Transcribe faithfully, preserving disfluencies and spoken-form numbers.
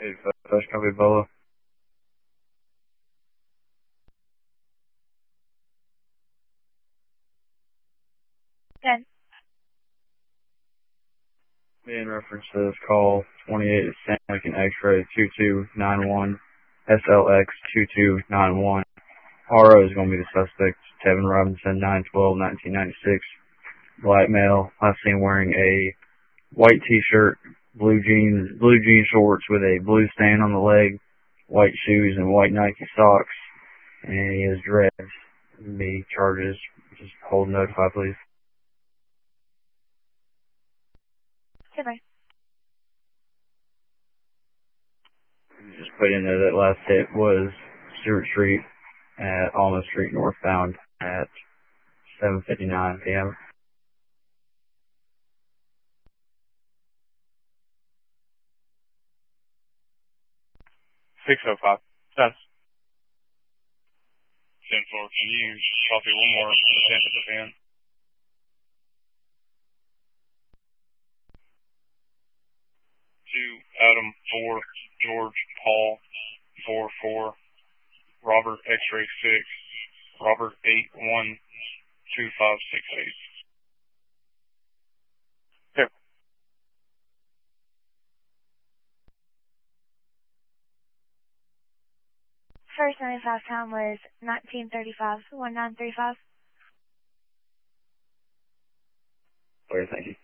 Hey, First Copy Bolo. Good. In reference to this call, twenty-eight is Sam Lincoln X-ray two two nine one, S L X two two nine one. R O is going to be the suspect, Tevin Robinson, nine twelve nineteen ninety-six. Black male, last seen wearing a white t-shirt, blue jeans, blue jean shorts with a blue stain on the leg, white shoes, and white Nike socks. And he has dreads. Me charges. Just hold notify, please. Goodbye. Just put in there that last hit was Stewart Street at Alma Street northbound at seven fifty-nine p.m. six oh five. That's ten four. Can you copy one more attempt at the fan? Two, Adam, four, George, Paul, four, four, Robert, X-ray six, Robert, eight, one, two, five, six, eight. Here. First ninety-five time was nineteen thirty-five, one nine three five. Okay, thank you.